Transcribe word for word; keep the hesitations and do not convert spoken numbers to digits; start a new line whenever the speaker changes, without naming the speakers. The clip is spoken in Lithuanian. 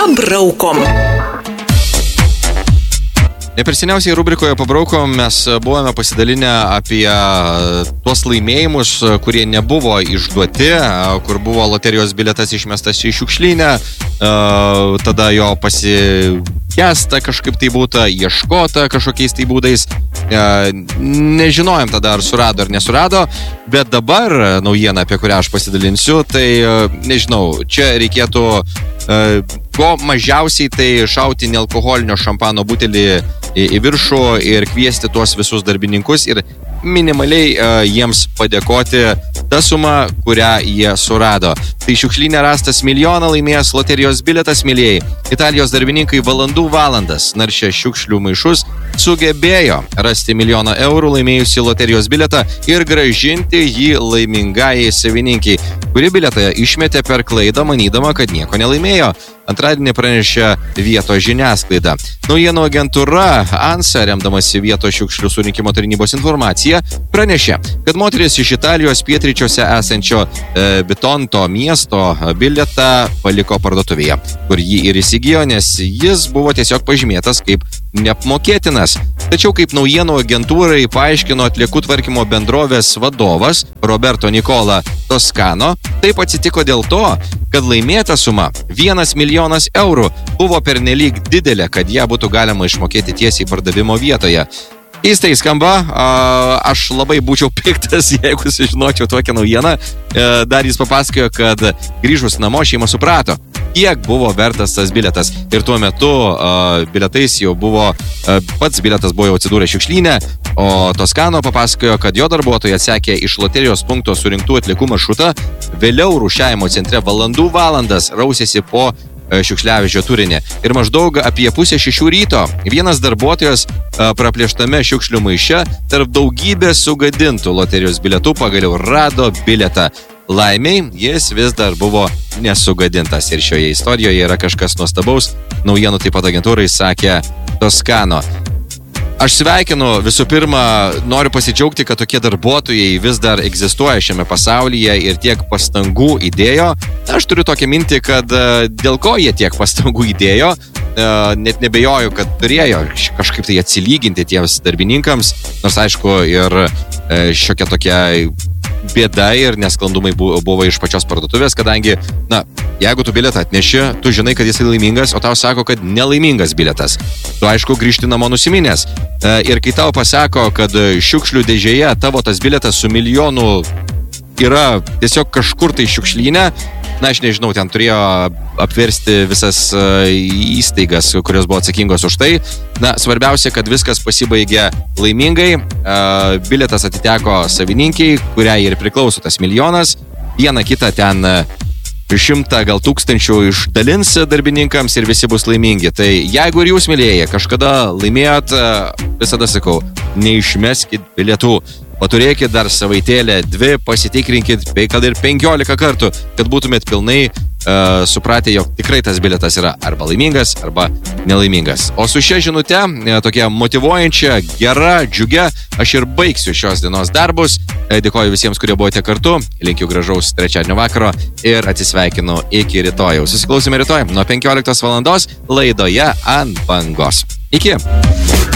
Pabraukom.
Neperseniausiai rubrikoje Pabraukom mes buvome pasidalinę apie tuos laimėjimus, kurie nebuvo išduoti, kur buvo loterijos bilietas išmestas į šiukšlynę, tada jo pasigesta kažkaip tai būta, ieškota kažkokiais tai būdais. Nežinojom tada, ar surado ar nesurado, bet dabar naujiena, apie kurią aš pasidalinsiu, tai nežinau, čia reikėtų ko mažiausiai tai šauti nealkoholinio šampano butelį į, į viršų ir kviesti tuos visus darbininkus ir minimaliai uh, jiems padėkoti tą sumą, kurią jie surado. Tai šiukšlyne rastas milijoną laimėjęs loterijos bilietas, mylėjai. Italijos darbininkai valandų valandas naršė šiukšlių maišus, sugebėjo rasti milijoną eurų laimėjusi loterijos bilietą ir grąžinti jį laimingai savininkiai, kuri bilietą išmetė per klaidą, manydama, kad nieko nelaimėjo. Antradienį pranešė vietos žiniasklaida. Naujienų agentūra ANSA, remdamasi vietos šiukšlių surinkimo tarnybos informaciją, pranešė, kad moteris iš Italijos pietryčiuose esančio e, Bitonto miesto bilietą paliko parduotuvėje, kur jį ir įsigijo, nes jis buvo tiesiog pažymėtas kaip neapmokėtinas. Tačiau kaip naujienų agentūrai paaiškino atliekų tvarkymo bendrovės vadovas Roberto Nicola Toscano, taip atsitiko dėl to, kad laimėta suma vienas milijonas eurų buvo pernelyg didelė, kad ją būtų galima išmokėti tiesiai pardavimo vietoje. Keistai skamba, aš labai būčiau piktas, jeigu sužinočiau tokią naujieną. Dar jis papasakojo, kad grįžus namo šeima suprato, kiek buvo vertas tas bilietas. Ir tuo metu bilietais jau buvo, pats bilietas buvo jau atsidūrę šiukšlyne, o Toskano papasakojo, kad jo darbuotojai atsekė iš loterijos punkto surinktų atliekų maršrutą, vėliau rūšiavimo centre valandų valandas rausėsi po šiukšliavežio turinį. Ir maždaug apie pusę šešių ryto vienas darbuotojas praplėštame šiukšlių maiše tarp daugybės sugadintų loterijos bilietų pagaliau rado bilietą. Laimiai, jis vis dar buvo nesugadintas. Ir šioje istorijoje yra kažkas nuostabaus. Naujienų taip pat agentūrai sakė Toskano. Aš sveikinu, visų pirma, noriu pasidžiaugti, kad tokie darbuotojai vis dar egzistuoja šiame pasaulyje ir tiek pastangų įdėjo. Aš turiu tokią mintį, kad dėl ko jie tiek pastangų įdėjo, net nebejoju, kad turėjo kažkaip tai atsilyginti tiems darbininkams, nors aišku ir šiokia tokia bėda ir nesklandumai buvo iš pačios parduotuvės, kadangi, na, jeigu tu bilietą atneši, tu žinai, kad jisai laimingas, o tau sako, kad nelaimingas bilietas. Tu, aišku, grįžti namo nusiminęs. Ir kai tau pasako, kad šiukšlių dėžėje tavo tas bilietas su milijonu yra tiesiog kažkur tai šiukšlyne, na, aš nežinau, ten turėjo apversti visas įstaigas, kurios buvo atsakingos už tai. Na, svarbiausia, kad viskas pasibaigė laimingai. Bilietas atiteko savininkiai, kuriai ir priklauso tas milijonas. Vieną kitą ten šimtą gal tūkstančių išdalins darbininkams ir visi bus laimingi. Tai jeigu ir jūs, mylėjai, kažkada laimėjot, visada sakau, neišmeskit bilietų. Paturėkit dar savaitėlę, dvi, pasitikrinkit, kad ir penkiolika kartų, kad būtumėt pilnai uh, supratę, jog tikrai tas bilietas yra arba laimingas, arba nelaimingas. O su šia žinute, tokia motyvuojančia, gera, džiugia, aš ir baigsiu šios dienos darbus. Dėkoju visiems, kurie buvote kartu, linkiu gražaus trečiadienio vakaro ir atsisveikinu iki rytojaus. Susiklausime rytoj nuo penkioliktos valandos laidoje Ant bangos. Iki!